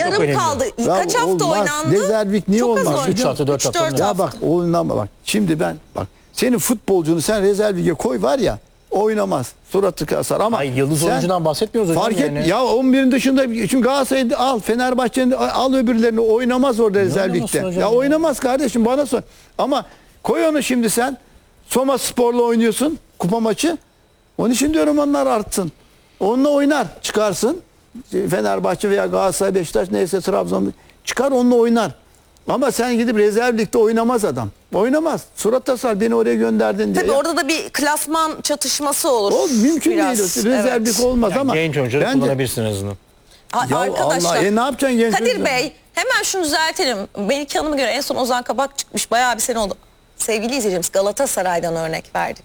yarım önemli. kaldı. Kaç hafta olmaz. oynandı? Rezervlik niye Çok az olmaz? oynadı. 3 hafta 4 3-4 hafta. hafta. Ya bak oynama bak. Şimdi bak senin futbolcunu sen rezerv lige koy var ya oynamaz. Suratı kasar ama Ay, yıldız sen oyuncudan bahsetmiyoruz hocam. fark et yani. ya 11'in dışında çünkü Galatasaray'da al Fenerbahçe'nin al öbürlerini oynamaz orada rezerv oynamasın ligde. hocam Ya ya? oynamaz kardeşim bana sor. Ama koy onu şimdi sen Soma Spor'la oynuyorsun kupa maçı. Onun için diyorum onlar artsın. Onunla oynar çıkarsın. Fenerbahçe veya Galatasaray, Beşiktaş neyse Trabzon çıkar onunla oynar. Ama sen gidip rezerv ligde oynamaz adam. Oynamaz. Surat asar beni oraya gönderdin diye. Tabii orada da bir klasman çatışması olur. O mümkün biraz. değil. Rezerv lig olmaz Yani ama. genç oyuncuları bence- kullanabilirsin en azından. Ya Arkadaşlar. Allah, ne yapacaksın genç Kadir oyuncu? Bey hemen şunu düzeltelim. Melike Hanım'a göre en son Ozan Kabak çıkmış. Bayağı bir sene oldu. Sevgili izleyicilerimiz Galatasaray'dan örnek verdik.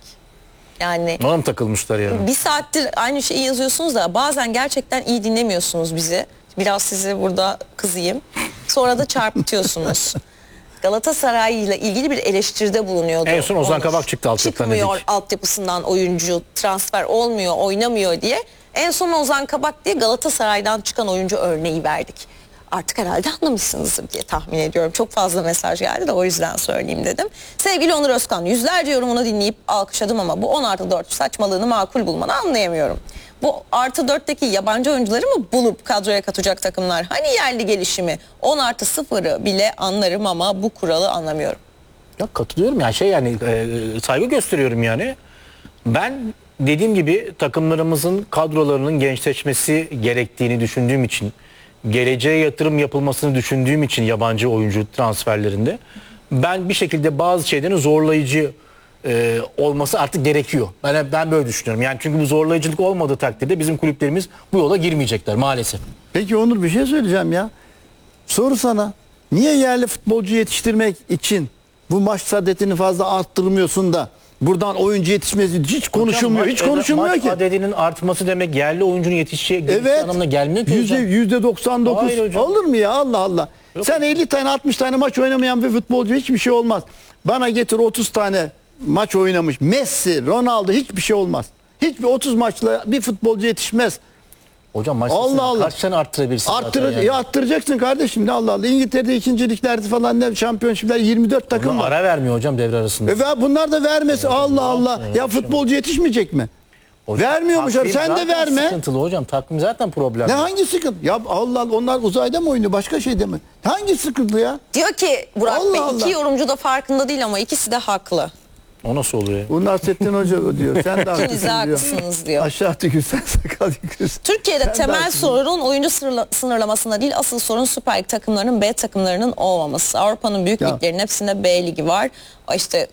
Yani Ona mı takılmışlar yani? bir saattir aynı şeyi yazıyorsunuz da bazen gerçekten iyi dinlemiyorsunuz bizi. Biraz sizi burada kızayım. Sonra da çarpıtıyorsunuz. Galatasaray ile ilgili bir eleştiride bulunuyordu. En son Ozan Onur. Kabak çıktı altyapıdan Çıkmıyor dedik. altyapısından oyuncu, transfer olmuyor, oynamıyor diye. En son Ozan Kabak diye Galatasaray'dan çıkan oyuncu örneği verdik. Artık herhalde anlamışsınızdır diye tahmin ediyorum. Çok fazla mesaj geldi de o yüzden söyleyeyim dedim. Sevgili Onur Özkan, yüzlerce yorumunu dinleyip alkışladım ama bu 10+4 saçmalığını makul bulmanı anlayamıyorum. Bu +4'teki yabancı oyuncuları mı bulup kadroya katacak takımlar? Hani yerli gelişimi 10+0'ı bile anlarım ama bu kuralı anlamıyorum. Ya katılıyorum yani saygı gösteriyorum yani. Ben dediğim gibi takımlarımızın kadrolarının gençleşmesi gerektiğini düşündüğüm için, geleceğe yatırım yapılmasını düşündüğüm için yabancı oyuncu transferlerinde ben bir şekilde bazı şeylerin zorlayıcı olması artık gerekiyor. Ben böyle düşünüyorum. Yani çünkü bu zorlayıcılık olmadığı takdirde bizim kulüplerimiz bu yola girmeyecekler maalesef. Peki Onur bir şey söyleyeceğim ya. Soru sana. Niye yerli futbolcu yetiştirmek için bu maç sadetini fazla arttırmıyorsun da buradan oyuncu yetişmesi hiç konuşulmuyor. Hiç konuşulmuyor maç ki. adedinin artması demek yerli oyuncunun yetişeceği Evet. anlamına gelmiyor ki hocam. %99 Hayır hocam. olur mu ya Allah Allah. Yok. Sen 50 tane 60 tane maç oynamayan bir futbolcu hiçbir şey olmaz. Bana getir 30 tane maç oynamış. Messi, Ronaldo hiçbir şey olmaz. Hiçbir 30 maçla bir futbolcu yetişmez. Hocam maç Allah sayısını Allah. kaç tane arttırabilirsin zaten yani. Arttıracaksın kardeşim ne Allah Allah. İngiltere'de ikinciliklerde falan ne şampiyonşipler 24 takım Ama var. ara vermiyor hocam devre arasında. Ve bunlar da vermesi Allah Allah. Ya futbolcu yetişmeyecek mi? Hocam, Vermiyormuş. takvim Sen de zaten verme. Sıkıntılı hocam. Takvim zaten problem. Ne hangi sıkıntı? Ya Allah Allah onlar uzayda mı oynuyor başka şeyde mi? Hangi sıkıntı ya? Diyor ki Burak Allah Bey Allah. iki yorumcu da farkında değil ama ikisi de haklı. O nasıl oluyor ya? Bu Nasrettin Hoca diyor. Sen de İkiniz de haklısın diyor. haklısınız diyor. Aşağı tükürsen sakal yıkıyorsun. Türkiye'de Sen de temel haklısın. sorun oyuncu sınırlamasında değil, asıl sorun Süper Lig takımlarının B takımlarının olmaması. Avrupa'nın büyük Ya. liglerinin hepsinde B ligi var. İşte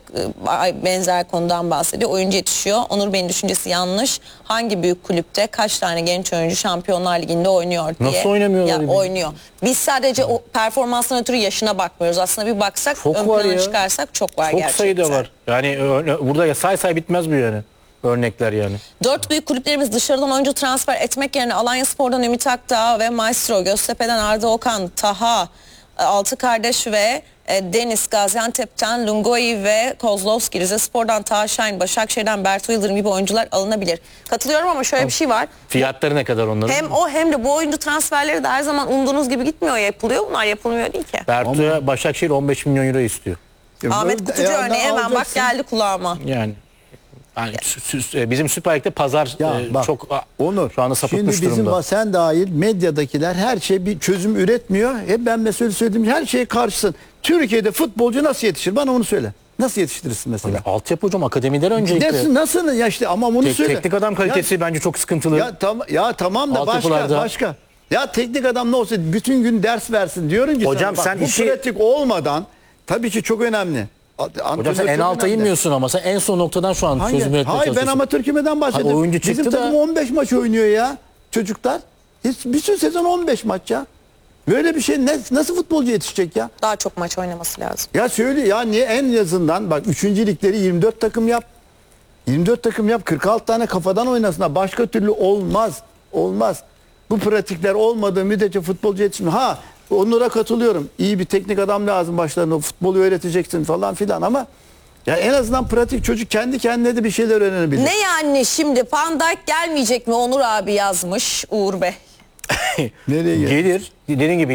benzer konudan bahsediyor. Oyuncu yetişiyor. Onur Bey'in düşüncesi yanlış. Hangi büyük kulüpte kaç tane genç oyuncu Şampiyonlar Ligi'nde oynuyor diye. Nasıl oynamıyorlar? Ya, oynuyor. Biz sadece o performansdan ötürü yaşına bakmıyoruz. Aslında bir baksak Çok ön var plana ya. çıkarsak çok var Çok gerçekten. sayıda var. Yani burada say bitmez bu yani. Örnekler yani. 4 büyük kulüplerimiz dışarıdan oyuncu transfer etmek yerine Alanyaspor'dan Ümit Akdağ ve Maestro, Göztepe'den Arda Okan, Taha, Altı Kardeş ve Deniz, Gaziantep'ten Lungoy ve Kozlovski, Rizespor'dan Taha Şahin, Başakşehir'den Bertu Yıldırım gibi oyuncular alınabilir. Katılıyorum ama şöyle bir şey var. Fiyatları ne kadar onların? Hem o hem de bu oyuncu transferleri de her zaman umduğunuz gibi gitmiyor, yapılıyor. Bunlar yapılmıyor değil ki. Bertu'ya Başakşehir 15 milyon euro istiyor. Ahmet Kutucu örneği hemen bak geldi kulağıma. Yani bizim Süper Lig'de pazar Bak, çok Onur, şu anda sapıtmış şimdi bizim durumda. sen dahil medyadakiler her şey bir çözüm üretmiyor. Hep ben mesela söylediğim her şeye karşısın. Türkiye'de futbolcu nasıl yetişir? Bana onu söyle. Nasıl yetiştirirsin mesela? Altyapı hocam akademiden öncelikle. Nasıl ya işte ama onu söyle. Teknik adam kalitesi bence çok sıkıntılı. Ya tamam da Altyapılarda. başka. Ya teknik adam ne olsa bütün gün ders versin diyorum ki Hocam sana, sen bu işi- pratik olmadan tabii ki çok önemli. Hocam sen en alta inmiyorsun ama sen en son noktadan şu an çözüm üretmeye Hayır ben çalışıyorsun. amatör kümeden bahsediyorum. oyuncu çıktı Bizim da- takım 15 maç oynuyor ya çocuklar. Bütün sezon 15 maç ya. Böyle bir şey nasıl futbolcu yetişecek ya? Daha çok maç oynaması lazım. Ya söyle ya niye en azından bak 3. ligleri 24 takım yap. 24 takım yap 46 tane kafadan oynasınlar. Başka türlü olmaz. Olmaz. Bu pratikler olmadığı müddetçe futbolcu yetişmiyor. Ha onlara katılıyorum. İyi bir teknik adam lazım başlarına. Futbolu öğreteceksin falan filan ama ya en azından pratik çocuk kendi kendine de bir şeyler öğrenebilir. Ne yani şimdi Van Dijk gelmeyecek mi Onur abi yazmış Uğur Bey. Nereye Gelir. Dediğin gibi